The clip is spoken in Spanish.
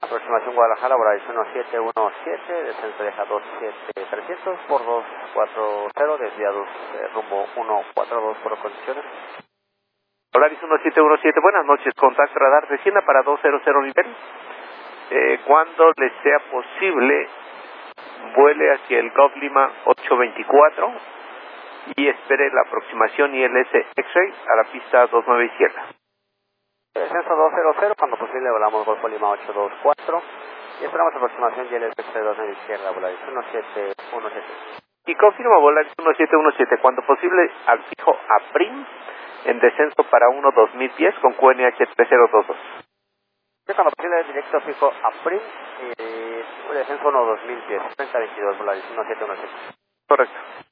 Aproximación Guadalajara, Volaris 1717, descenso deja 27300 por 240, desviados rumbo 142 por condiciones. Volaris 1717, buenas noches, contacto radar, descienda para 200 nivel. Cuando les sea posible, vuele hacia el Golf Lima 824 y espere la aproximación ILS X-Ray a la pista 297. Descenso 200, cuando posible volamos Golfo Lima 824 y esperamos aproximación ILS X-Ray 29 izquierda, Volaris 1717. Y confirma Volaris 1717, cuando posible al fijo APRIM en descenso para 1-2000 pies con QNH 3022. Sí, cuando posible directo fijo APRIM y descenso 1-2000 pies, 3022, Volaris 1717. Correcto.